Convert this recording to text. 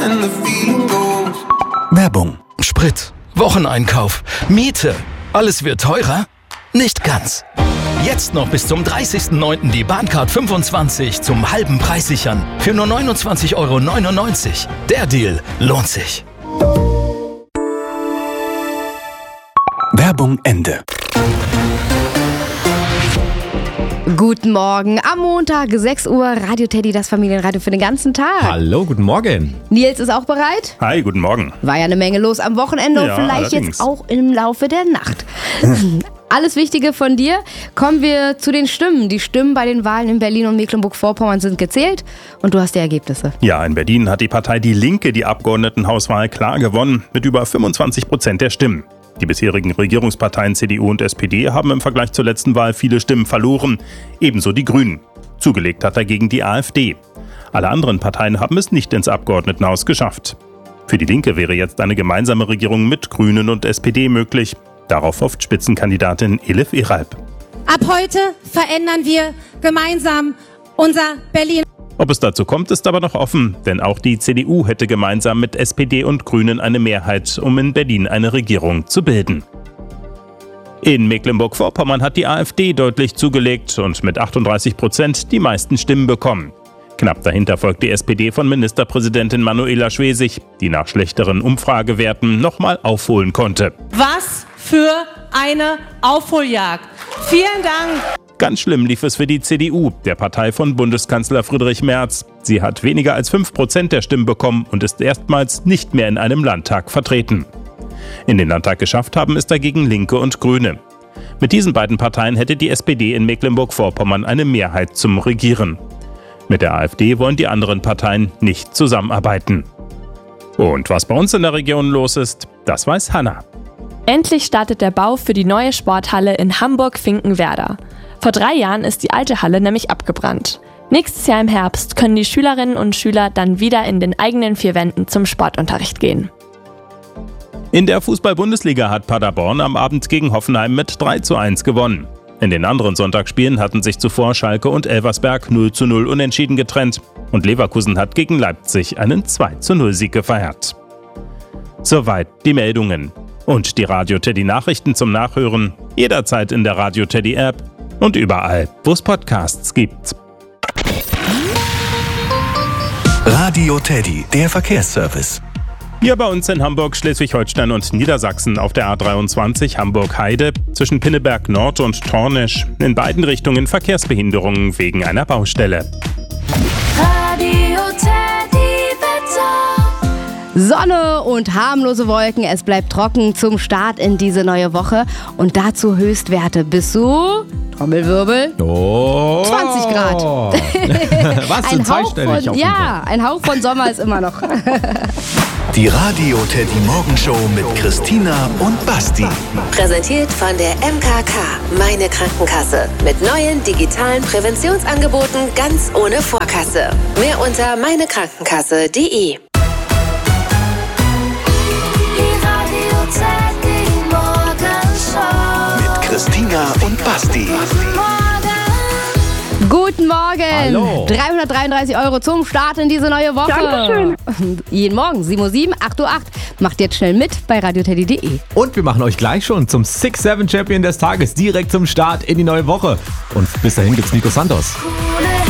Werbung, Sprit, Wocheneinkauf, Miete. Alles wird teurer? Nicht ganz. Jetzt noch bis zum 30.09. die Bahncard 25 zum halben Preis sichern. Für nur 29,99 €. Der Deal lohnt sich. Werbung Ende. Guten Morgen, am Montag, 6 Uhr, Radio Teddy, das Familienradio für den ganzen Tag. Hallo, guten Morgen. Nils ist auch bereit? Hi, guten Morgen. War ja eine Menge los am Wochenende und vielleicht allerdings. jetzt auch im Laufe der Nacht. Alles Wichtige von dir. Kommen wir zu den Stimmen. Die Stimmen bei den Wahlen in Berlin und Mecklenburg-Vorpommern sind gezählt und du hast die Ergebnisse. Ja, in Berlin hat die Partei Die Linke die Abgeordnetenhauswahl klar gewonnen mit über 25% der Stimmen. Die bisherigen Regierungsparteien CDU und SPD haben im Vergleich zur letzten Wahl viele Stimmen verloren, ebenso die Grünen. Zugelegt hat dagegen die AfD. Alle anderen Parteien haben es nicht ins Abgeordnetenhaus geschafft. Für die Linke wäre jetzt eine gemeinsame Regierung mit Grünen und SPD möglich. Darauf hofft Spitzenkandidatin Elif Eralp. Ab heute verändern wir gemeinsam unser Berlin. Ob es dazu kommt, ist aber noch offen, denn auch die CDU hätte gemeinsam mit SPD und Grünen eine Mehrheit, um in Berlin eine Regierung zu bilden. In Mecklenburg-Vorpommern hat die AfD deutlich zugelegt und mit 38% die meisten Stimmen bekommen. Knapp dahinter folgt die SPD von Ministerpräsidentin Manuela Schwesig, die nach schlechteren Umfragewerten nochmal aufholen konnte. Was für eine Aufholjagd. Vielen Dank. Ganz schlimm lief es für die CDU, der Partei von Bundeskanzler Friedrich Merz. Sie hat weniger als 5% der Stimmen bekommen und ist erstmals nicht mehr in einem Landtag vertreten. In den Landtag geschafft haben es dagegen Linke und Grüne. Mit diesen beiden Parteien hätte die SPD in Mecklenburg-Vorpommern eine Mehrheit zum Regieren. Mit der AfD wollen die anderen Parteien nicht zusammenarbeiten. Und was bei uns in der Region los ist, das weiß Hanna. Endlich startet der Bau für die neue Sporthalle in Hamburg-Finkenwerder. Vor 3 Jahren ist die alte Halle nämlich abgebrannt. Nächstes Jahr im Herbst können die Schülerinnen und Schüler dann wieder in den eigenen 4 Wänden zum Sportunterricht gehen. In der Fußball-Bundesliga hat Paderborn am Abend gegen Hoffenheim mit 3:1 gewonnen. In den anderen Sonntagsspielen hatten sich zuvor Schalke und Elversberg 0:0 unentschieden getrennt und Leverkusen hat gegen Leipzig einen 2:0-Sieg gefeiert. Soweit die Meldungen. Und die Radio Teddy Nachrichten zum Nachhören jederzeit in der Radio Teddy App und überall, wo es Podcasts gibt. Radio Teddy, der Verkehrsservice. Hier bei uns in Hamburg, Schleswig-Holstein und Niedersachsen auf der A23 Hamburg-Heide zwischen Pinneberg Nord und Tornesch in beiden Richtungen Verkehrsbehinderungen wegen einer Baustelle. Radio Teddy Wetter. Sonne und harmlose Wolken, es bleibt trocken zum Start in diese neue Woche und dazu Höchstwerte bis zu, Trommelwirbel, 20 Grad. Was, sind zweistellig auf jeden Fall. Ja, ein Hauch von Sommer ist immer noch. Die Radio Teddy Morgenshow mit Christina und Basti. Präsentiert von der MKK, meine Krankenkasse. Mit neuen digitalen Präventionsangeboten ganz ohne Vorkasse. Mehr unter meinekrankenkasse.de. Mit Christina und Basti. Guten Morgen! Hallo. 333 € zum Start in diese neue Woche. Dankeschön. Jeden Morgen, 7:07 Uhr, 8:08 Uhr. Macht jetzt schnell mit bei radioteddy.de. Und wir machen euch gleich schon zum 6-7 Champion des Tages direkt zum Start in die neue Woche. Und bis dahin gibt's Nico Santos.